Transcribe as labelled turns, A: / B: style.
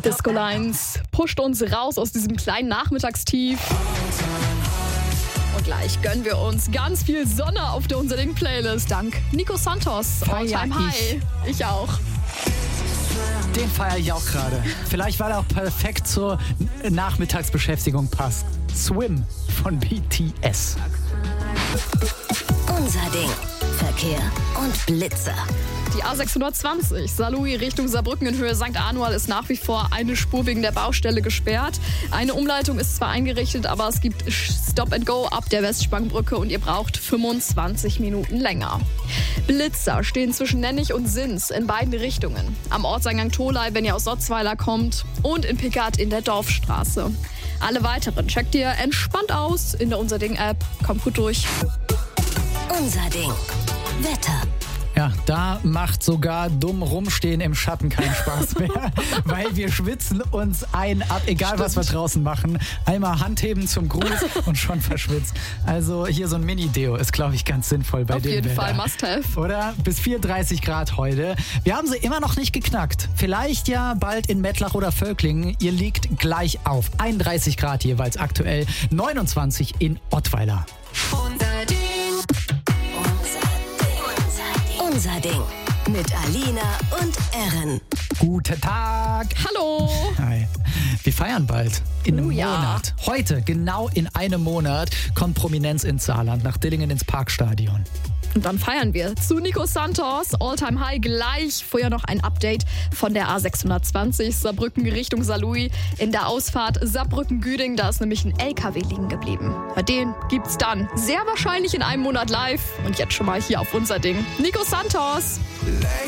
A: Disco Lines pusht uns raus aus diesem kleinen Nachmittagstief. Und gleich gönnen wir uns ganz viel Sonne auf der Unser Ding Playlist. Dank Nico Santos, All Time High. Ich auch.
B: Den feiere ich auch gerade. Vielleicht, weil er auch perfekt zur Nachmittagsbeschäftigung passt. Swim von BTS.
C: Unser Ding. Verkehr und Blitzer.
A: Die A620 Saarlouis Richtung Saarbrücken in Höhe St. Anual ist nach wie vor eine Spur wegen der Baustelle gesperrt. Eine Umleitung ist zwar eingerichtet, aber es gibt Stop and Go ab der Westsprangbrücke und ihr braucht 25 Minuten länger. Blitzer stehen zwischen Nennig und Sins in beiden Richtungen. Am Ortseingang Tholey, wenn ihr aus Sotzweiler kommt, und in Pickert in der Dorfstraße. Alle weiteren checkt ihr entspannt aus in der Unser Ding-App. Kommt gut durch.
C: Unser Ding. Wetter.
B: Ja, da macht sogar dumm rumstehen im Schatten keinen Spaß mehr, weil wir schwitzen uns ab, egal was wir draußen machen. Einmal Handheben zum Gruß und schon verschwitzt. Also hier so ein Mini-Deo ist, glaube ich, ganz sinnvoll bei dem Wetter.
A: Auf jeden Fall, must have.
B: Oder? Bis 34 Grad heute. Wir haben sie immer noch nicht geknackt. Vielleicht ja bald in Mettlach oder Völklingen. Ihr liegt gleich auf. 31 Grad jeweils aktuell, 29 in Ottweiler.
C: Unser Ding. Unser Ding. Mit Alina und Erin.
B: Guten Tag.
A: Hallo.
B: Hi. Wir feiern bald. In einem Monat. Heute, genau in einem Monat, kommt Prominenz ins Saarland, nach Dillingen ins Parkstadion.
A: Und dann feiern wir zu Nico Santos, All Time High gleich. Vorher noch ein Update von der A620 Saarbrücken Richtung Saarlouis. In der Ausfahrt Saarbrücken-Güding, da ist nämlich ein LKW liegen geblieben. Den gibt's dann sehr wahrscheinlich in einem Monat live. Und jetzt schon mal hier auf Unser Ding. Nico Santos.